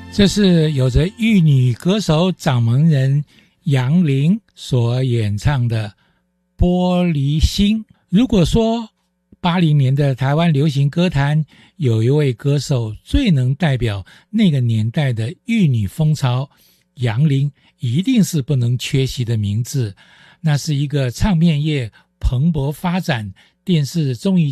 这是有着玉女歌手掌门人杨林所演唱的《玻璃心》。如果说80年的台湾流行歌坛有一位歌手最能代表那个年代的玉女风潮，杨林一定是不能缺席的名字。那是一个唱片业蓬勃发展、电视综艺